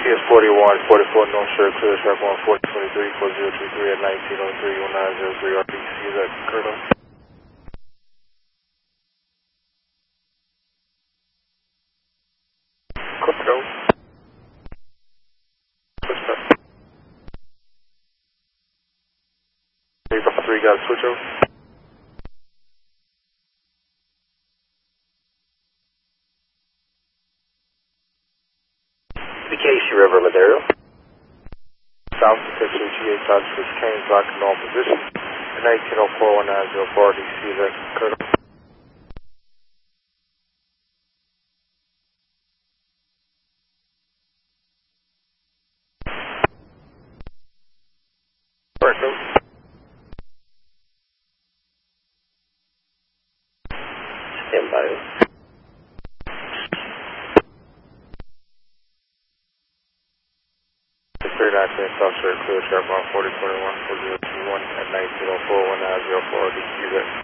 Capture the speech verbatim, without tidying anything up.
S forty-one, forty-four North Shore, clear track one forty twenty-three, four zero two three at nineteen oh three, one nine zero three, R P C, is that Curtis? Curtis. Switch back. eight five three, got a switch over? The Casey River, Madero. South Detection G H Dodge six Canes, locking all position. At nineteen oh four, one nine zero four, R D C, is that Curtis? Curtis. Stand by. three nine ten South Shore, clear track one forty twenty-one, four zero two one at nineteen oh four, one nine zero four, R D C, is that